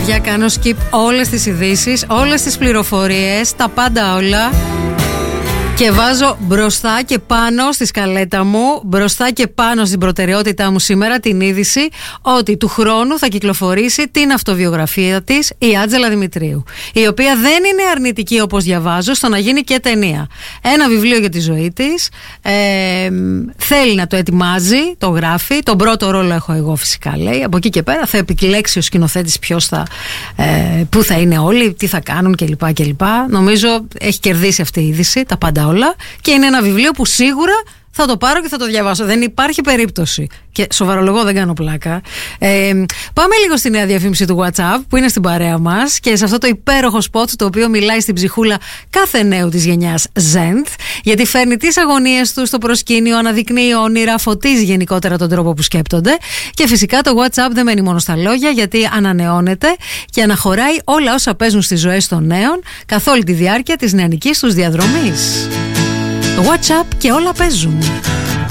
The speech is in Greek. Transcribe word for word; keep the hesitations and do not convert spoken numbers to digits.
παιδιά, κάνω skip όλες τις ειδήσεις, όλες τις πληροφορίες, τα πάντα όλα. Και βάζω μπροστά και πάνω στη σκαλέτα μου, μπροστά και πάνω στην προτεραιότητά μου σήμερα την είδηση ότι του χρόνου θα κυκλοφορήσει την αυτοβιογραφία της η Άντζελα Δημητρίου, η οποία δεν είναι αρνητική, όπως διαβάζω, στο να γίνει και ταινία. Ένα βιβλίο για τη ζωή της, ε, θέλει να το ετοιμάζει, το γράφει, τον πρώτο ρόλο έχω εγώ φυσικά, λέει, από εκεί και πέρα θα επιλέξει ο σκηνοθέτης ποιος θα, ε, πού θα είναι όλοι, τι θα κάνουν κλπ. κλπ. Νομίζω έχει κερδίσει αυτή η είδηση, τα πάντα όλα, και είναι ένα βιβλίο που σίγουρα θα το πάρω και θα το διαβάσω. Δεν υπάρχει περίπτωση. Και σοβαρολογώ, δεν κάνω πλάκα. Ε, πάμε λίγο στη νέα διαφήμιση του WhatsApp που είναι στην παρέα μας και σε αυτό το υπέροχο σποτ το οποίο μιλάει στην ψυχούλα κάθε νέου της γενιάς Zenth, γιατί φέρνει τις αγωνίες του στο προσκήνιο, αναδεικνύει όνειρα, φωτίζει γενικότερα τον τρόπο που σκέπτονται. Και φυσικά το WhatsApp δεν μένει μόνο στα λόγια, γιατί ανανεώνεται και αναχωράει όλα όσα παίζουν στις ζωές των νέων καθ' όλη τη διάρκεια της νεανικής τους διαδρομής. WhatsApp και όλα παίζουν.